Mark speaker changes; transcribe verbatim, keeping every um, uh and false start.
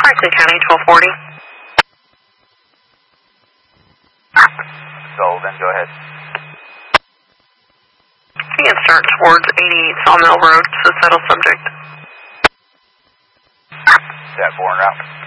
Speaker 1: Franklin County, twelve forty.
Speaker 2: So then go ahead.
Speaker 1: You can start towards eighty-eight Sawmill Road, so settle subject.
Speaker 2: That four route.